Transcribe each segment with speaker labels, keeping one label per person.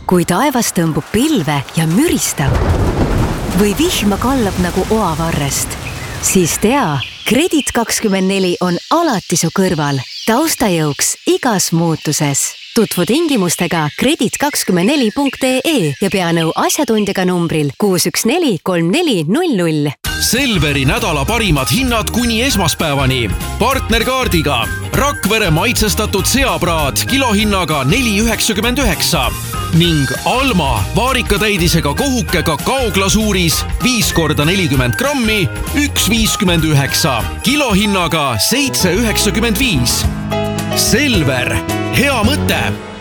Speaker 1: kui taevas tõmbub pilve ja müristab või vihma kallab nagu oavarrest, siis tea, Kredit24 on alati su kõrval, taustajõuks igas muutuses. Tutvu tingimustega kredit24.ee ja pea nõu asjatundjaga numbril 614 3400.
Speaker 2: Selveri nädala parimad hinnad kuni esmaspäevani. Partnerkaardiga Rakvere maitsestatud seapraad kilohinnaga 4,99 ning Alma vaarikatäidisega kohuke kakaoglasuuris 5x40 grammi 1,59 kilohinnaga 7,95. Selver, hea mõte!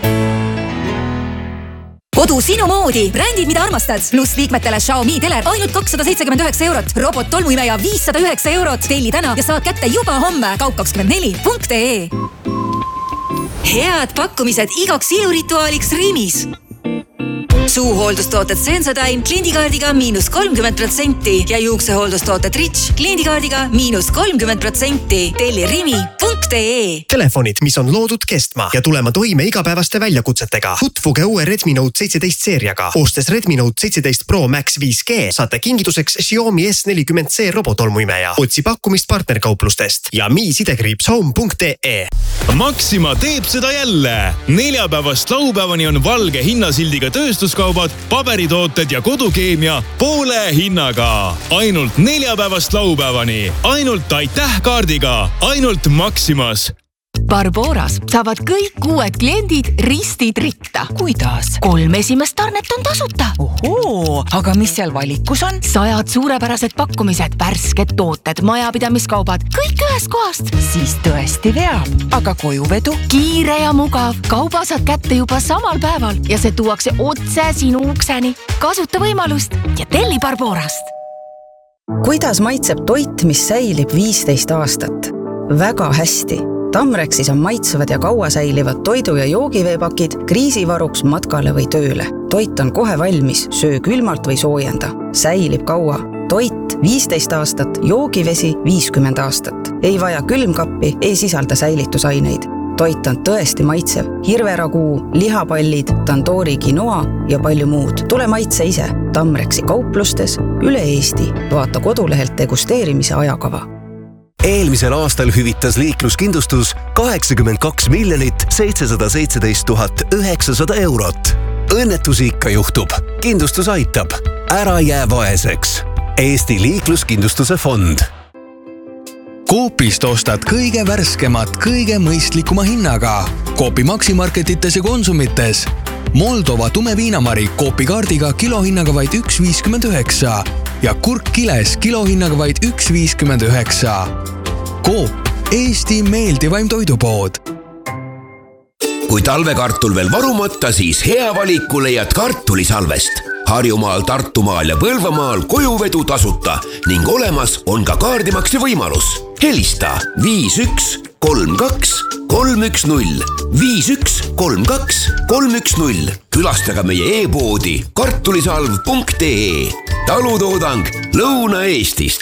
Speaker 3: Kodu sinu moodi, brändid, mida armastad. Plus liikmetele Xiaomi teler ainult 279 eurot. Robot tolmuimeja 509 eurot. Telli täna ja saad kätte juba homme. Kaup24.ee. Head pakkumised igaks ilurituaaliks Rimis. Suuhooldustooted Sensodyne kliendikaardiga -30% ja juuksehooldustooted Rich kliendikaardiga -30%. Telli Rimi.ee.
Speaker 4: Telefonid, mis on loodud kestma ja tulema toime igapäevaste väljakutsetega. Tutvuge uue Redmi Note 17 seeriaga. Ostes Redmi Note 17 Pro Max 5G saate kingituseks Xiaomi S40C robotolmuimeja. Otsi pakkumist partnerkauplustest ja mi-home.ee.
Speaker 5: Maxima teeb seda jälle. Neljapäevast laupäevani on valge hinnasildiga tööstuskaubad, paberitooted ja kodukeemia poole hinnaga. Ainult neljapäevast laupäevani. Ainult aitäh kaardiga. Ainult Maximas.
Speaker 6: Barboras saavad kõik uued kliendid ristid ritta.
Speaker 7: Kuidas?
Speaker 6: 3 esimest tarnet on tasuta.
Speaker 7: Ohoo, aga mis seal valikus on?
Speaker 6: 100 suurepärased pakkumised, värsked tooted, majapidamiskaubad, kõik ühest kohast.
Speaker 7: Siis tõesti veab. Aga kojuvedu?
Speaker 6: Kiire ja mugav. Kauba saad kätte juba samal päeval ja see tuuakse otse sinu ukseni. Kasuta võimalust ja telli Barborast.
Speaker 8: Kuidas maitseb toit, mis säilib 15 aastat? Väga hästi. Tamrexis on maitsevad ja kaua säilivad toidu- ja joogiveepakid kriisivaruks matkale või tööle. Toit on kohe valmis, söö külmalt või soojenda. Säilib kaua. Toit 15 aastat, joogivesi 50 aastat. Ei vaja külmkappi, ei sisalda säilitusaineid. Toit on tõesti maitsev. Hirveraguu, lihapallid, tandoori quinoa ja palju muud. Tule maitse ise. Tamrexi kauplustes üle Eesti. Vaata kodulehelt degusteerimise ajakava.
Speaker 9: Eelmisel aastal hüvitas liikluskindlustus 82 717 900 eurot. Õnnetusi ikka juhtub. Kindlustus aitab. Ära jää vaeseks. Eesti liikluskindlustuse fond.
Speaker 10: Coopist ostad kõige värskemat, kõige mõistlikuma hinnaga. Coopi Maximarketites ja Konsumites. Moldova tumeviinamari Coopi kaardiga kilohinnaga vaid 1,59 ja kurkkiles kilohinnaga vaid 1,59. Coop, Eesti meeldivaim toidupood.
Speaker 11: Kui talvekartul veel varumata, siis hea valiku leiad kartulisalvest. Harjumaal, Tartumaal ja Põlvamaal kojuvedu tasuta ning olemas on ka kaardimakse võimalus. Helista 51 32 310 51 32 310. Külastaga meie e-poodi kartulisalv.ee. Talutoodang Lõuna-Eestist.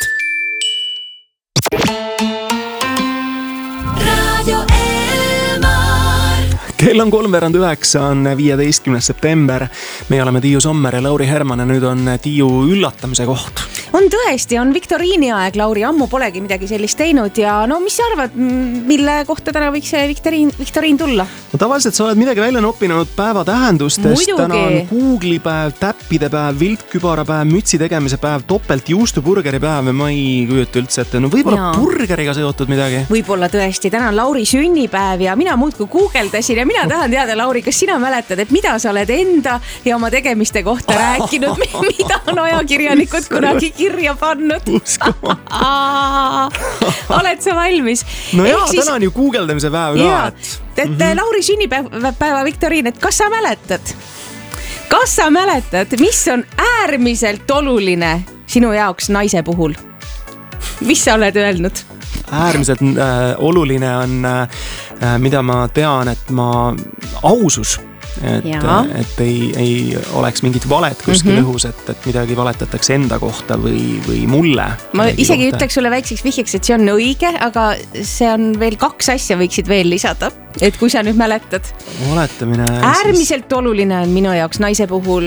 Speaker 12: Kell on 8:03, on 15. september. Me oleme Tiiu Sommer ja Lauri Herman ja nüüd on Tiiu üllatamise koht.
Speaker 13: On tõesti, on viktoriini aeg, Lauri, ammu polegi midagi sellist teinud ja no mis sa arvad, mille kohta täna võiks see viktoriin tulla?
Speaker 12: No tavaliselt sa oled midagi välja noppinud päeva tähendustest. Täna on Google'i päev, täppide päev, viltkübara päev, mütsi tegemise päev, topelt juustuburgeri päev ja ma ei kujuta üldse ette. No võib-olla burgeriga seotud midagi.
Speaker 13: Võib-olla tõesti, täna on Lauri sünnipäev ja mina muudkui guugeldasin ja mina tahan teada, Lauri, kas sina mäletad, et mida sa oled enda ja oma tegemiste kohta rääkinud, mida on ajakirjanikud kunagi kirja pannud? Oled sa valmis?
Speaker 12: No jaa, täna on ju guugeldamise päev ka.
Speaker 13: Et Lauri sünnipäeva viktoriin, et kas sa mäletad, mis on äärmiselt oluline sinu jaoks naise puhul? Mis sa oled öelnud?
Speaker 12: Äärmiselt oluline on, mida ma tean, et ausus. et ei oleks mingit valet kuskil õhus, et midagi valetatakse enda kohta või mulle.
Speaker 13: Ma isegi ütleks sulle väikseks vihjeks, et see on õige, aga see on veel 2 asja võiksid veel lisada, et kui sa nüüd mäletad.
Speaker 12: Valetamine.
Speaker 13: Äärmiselt oluline on minu jaoks naise puhul.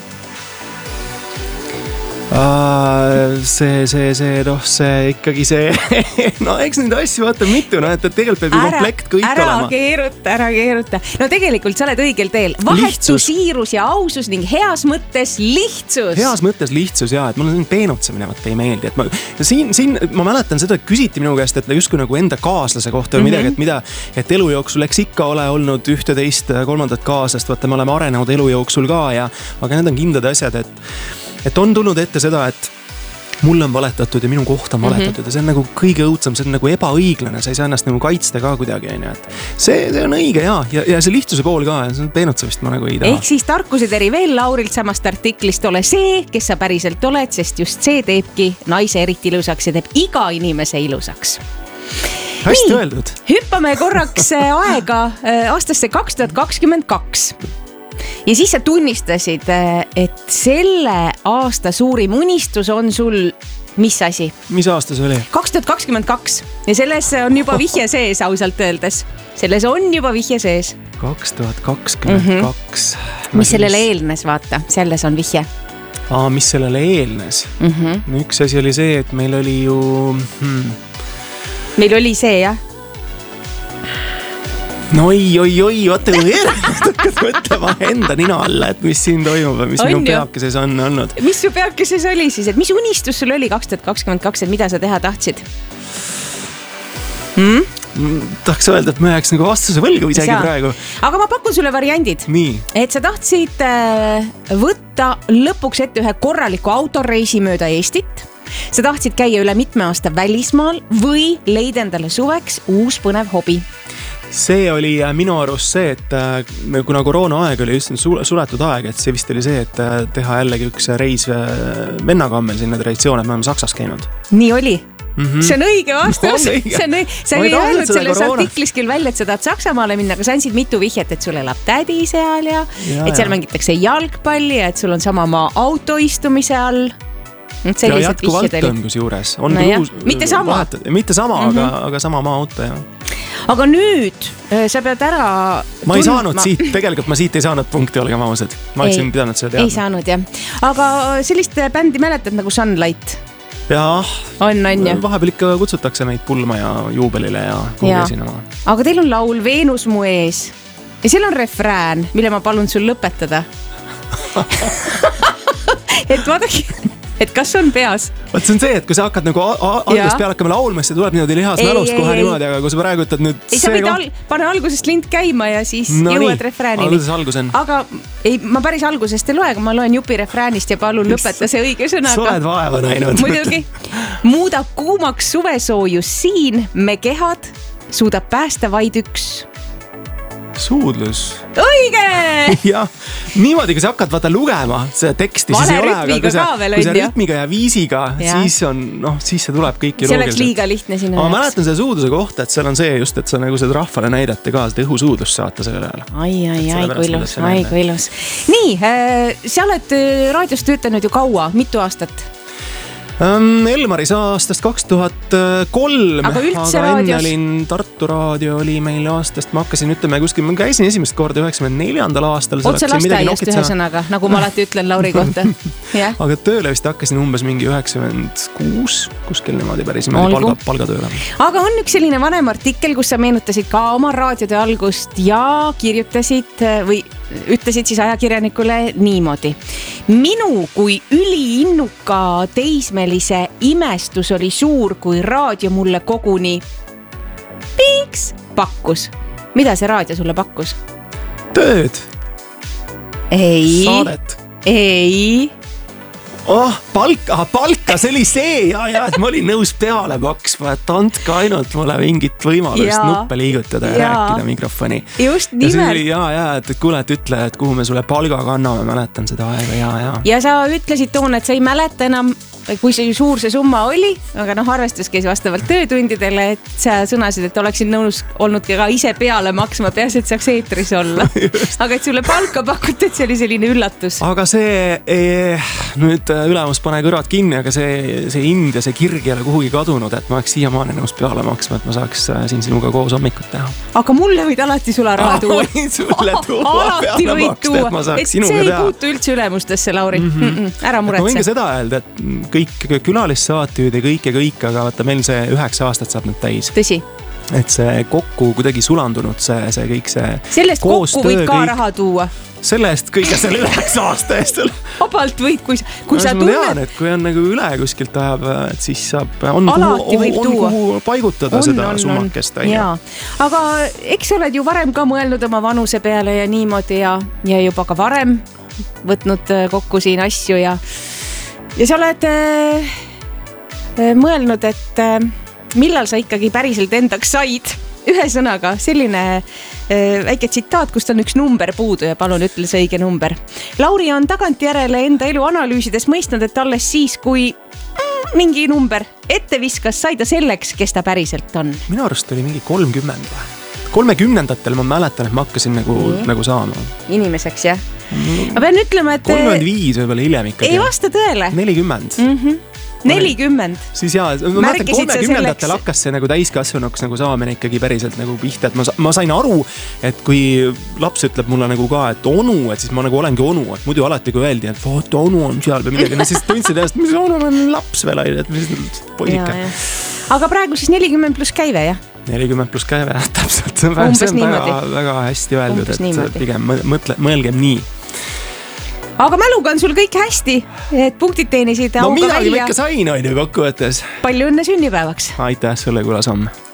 Speaker 12: See ikkagi see, no eks neid asju vaata mitu, no et tegelikult peab ju komplekt kõik olema.
Speaker 13: Ära keeruta. No tegelikult sa oled õigel teel. Vahetu siirus ja ausus ning heas mõttes lihtsus.
Speaker 12: Heas mõttes lihtsus, jaa, et mul on peenutsemine, vaata ei meeldi. Siin ma mäletan seda, et küsiti minu käest, et justkui nagu enda kaaslase kohta või midagi, et elu jooksul eks ikka ole olnud 11, 3 kaaslast, vaata me oleme arenenud elu jooksul ka, aga need on kindlad asjad, et on tulnud ette seda, et mulle on valetatud ja minu kohta on valetatud ja see on nagu kõige õudsem, see on nagu ebaõiglane, sa ei saa ennast nagu kaitsta ka kuidagi, et see on õige ja see lihtsuse pool ka, see on peenutsemist ma nagu ei taha.
Speaker 13: Ehk siis tarkuseteri veel Laurilt samast artiklist, ole see, kes sa päriselt oled, sest just see teebki naise eriti ilusaks ja teeb iga inimese ilusaks.
Speaker 12: Hästi öeldud.
Speaker 13: Hüppame korraks aega aastasse 2022. Ja siis sa tunnistasid, et selle aasta suurim unistus on sul mis asi?
Speaker 12: Mis aasta see oli?
Speaker 13: 2022 ja selles on juba vihje sees ausalt öeldes. Selles on juba vihje sees.
Speaker 12: 2022.
Speaker 13: Mis sellele eelnes, vaata, selles on vihje.
Speaker 12: Mis sellele eelnes? Üks asi oli see, et meil oli ju...
Speaker 13: Meil oli see, jah?
Speaker 12: No oi, vaata mõtlema enda nina alla, et mis siin toimub ja mis minu peakeses on olnud.
Speaker 13: Mis su peakeses oli siis, et mis unistus sul oli 2022, et mida sa teha tahtsid?
Speaker 12: Tahaks öelda, et ma jääks nagu vastuse võlgu isegi praegu.
Speaker 13: Aga ma pakun sulle variandid.
Speaker 12: Nii.
Speaker 13: Et sa tahtsid võtta lõpuks ette ühe korraliku autoreisi mööda Eestit. Sa tahtsid käia üle mitme aasta välismaal või leida endale suveks uus põnev hobi.
Speaker 12: See oli minu arust see, et kuna koroona aeg oli just suletud aeg, et see vist oli see, et teha jällegi üks reis vennaga on meil sinna traditsioon, et me oleme Saksas käinud.
Speaker 13: Nii oli. See on õige vastus. Sa ei öelnud selles artiklis küll välja, et sa tahad Saksamaale minna, aga sa andsid mitu vihjet, et sul elab tädi seal ja et seal mängitakse jalgpalli ja et sul on sama maa autoistumise all.
Speaker 12: Ja jätkuvalt on kus juures.
Speaker 13: Mitte sama.
Speaker 12: Mitte sama, aga sama maa auto, jah.
Speaker 13: Aga nüüd sa pead ära...
Speaker 12: Ma ei saanud siit, tegelikult ma siit ei saanud punkti, olge ausad. Ma oleksin pidanud seda teadma.
Speaker 13: Ei saanud, jah. Aga sellist bändi mäletad nagu Sunlight?
Speaker 12: Jah.
Speaker 13: On, jah.
Speaker 12: Vahepeal ikka kutsutakse meid pulma ja juubelile ja kuhugi esinema.
Speaker 13: Aga teil on laul Veenus mu ees. Ja seal on refrään, mille ma palun sul lõpetada. Et vaadake... Et kas on peas?
Speaker 12: Vaat see on see, et kui sa hakkad nagu algusest peale hakkame laulma, siis tuleb niimoodi lihas mälust kohe niimoodi, aga kui sa praegu ütled nüüd...
Speaker 13: Ei, sa võid pane algusest lint käima ja siis jõuad refräänini.
Speaker 12: Alguses.
Speaker 13: Aga ma päris algusest ei loe, aga ma loen jupi refräänist ja palun lõpeta see õige sõnaga.
Speaker 12: Sa oled vaeva näinud.
Speaker 13: Muidugi. Muudab kuumaks suvesoojus siin, me kehad suudab päästa vaid üks.
Speaker 12: Suudlus.
Speaker 13: Õige!
Speaker 12: Jah, niimoodi, kui sa hakkad vaata lugema seda teksti, siis ei ole, aga kui sa rütmiga ja viisiga, siis on, siis see tuleb kõik ju
Speaker 13: loogiliselt. See oleks liiga lihtne sinu jaoks.
Speaker 12: Ma mäletan selle suudluse kohta, et seal on see just, et sa nagu seda rahvale näidate ka, seda õhusuudlust saata selle ajal.
Speaker 13: Ai, kui ilus. Nii, sa oled raadios töötanud ju kaua, mitu aastat?
Speaker 12: Elmaris aastast 2003, aga enne olin Tartu raadio oli meil aastast, ma hakkasin ütlema kuskil, ma käisin esimest korda 94. aastal.
Speaker 13: Otse lasteaiast ühe sõnaga, nagu ma alati ütlen Lauri kohta.
Speaker 12: Aga tööle vist hakkasin umbes mingi 96, kuskil niimoodi päris palgatööle.
Speaker 13: Aga on üks selline vanem artikkel, kus sa meenutasid ka oma raadiode algust ja kirjutasid või ütlesid siis ajakirjanikule niimoodi. Minu kui üliinnuka teismelise imestus oli suur, kui raadio mulle koguni piiks pakkus. Mida see raadio sulle pakkus?
Speaker 12: Tööd.
Speaker 13: Ei.
Speaker 12: Saadet.
Speaker 13: Ei.
Speaker 12: Palka, see oli see ja et ma olin nõus peale maksma, et andke ainult mulle mingit võimalust nuppe liigutada ja rääkida mikrofoni.
Speaker 13: Just nimelt.
Speaker 12: Ja et kuule, et ütle, et kuhu me sulle palga kanname, mäletan seda aega, ja.
Speaker 13: Ja sa ütlesid toona, et sa ei mäleta enam, kui suur see summa oli, aga arvestus käis vastavalt töötundidele, et sa sõnasid, et oleksid nõus olnud ka ise peale maksma, peas, et saaks eetris olla. Aga et sulle palka pakuti, et see oli selline üllatus.
Speaker 12: Aga see, nüüd ülemus pane kõrvad kinni, aga see hind ja see kirg ei ole kuhugi kadunud, et ma oleks siiamaani nõus peale maksma, et ma saaks siin sinuga koos hommikut teha.
Speaker 13: Aga mulle võid alati sularaha tuua.
Speaker 12: Võin sulle tuua peale maksta, et ma saaks sinuga teha.
Speaker 13: See ei puutu üldse ülemustesse, Lauri. Ära muretse.
Speaker 12: Ma võin ka seda öelda, et kõik külalissaateid ja kõik, aga vaata meil see 9 aastat saab nüüd täis.
Speaker 13: Tõsi.
Speaker 12: Et see kokku kuidagi sulandunud, see kõik see
Speaker 13: sellest kokku võid ka raha tuua.
Speaker 12: Sellest kõige selle 9 aasta eest.
Speaker 13: Vabalt võid, kui sa tunned.
Speaker 12: Ma tean, et kui on nagu üle kuskilt ajab, et siis saab, on kuhu paigutada seda summakest.
Speaker 13: Aga eks oled ju varem ka mõelnud oma vanuse peale ja niimoodi ja juba ka varem võtnud kokku siin asju ja sa oled mõelnud, et millal sa ikkagi päriselt endaks said. Ühesõnaga, selline väike tsitaat, kust on üks number puudu ja palun ütle see õige number. Lauri on tagantjärele enda elu analüüsides mõistnud, et alles siis, kui mingi number ette viskas, sai ta selleks, kes ta päriselt on.
Speaker 12: Minu arust oli mingi 30. 30-ndatel ma mäletan, et ma hakkasin nagu saama.
Speaker 13: Inimeseks, jah? Ma pean ütlema, et
Speaker 12: 35 võib-olla hiljem ikkagi.
Speaker 13: Ei vasta tõele.
Speaker 12: 40.
Speaker 13: 40.
Speaker 12: Siis ma mäletan, 30-ndatel hakkas see nagu täiskasvanuks nagu saamine ikkagi päriselt nagu pihta, et ma sain aru, et kui laps ütleb mulle nagu ka, et onu, et siis ma nagu olengi onu, et muidu alati kui öeldi, et vaata, onu on seal või midagi, siis tundsid ennast, mis onu on laps veel, et mis poisike.
Speaker 13: Aga praegu siis 40 pluss käive, jah?
Speaker 12: 40 pluss käive, täpselt. See on väga hästi öeldud, et pigem mõelgem nii.
Speaker 13: Aga mäluga on sul kõik hästi, et punktid teenisid auga välja.
Speaker 12: No midagi ma ikka sain, on ju kokkuvõttes.
Speaker 13: Palju õnne sünnipäevaks.
Speaker 12: Aitäh sulle, kuule Samm.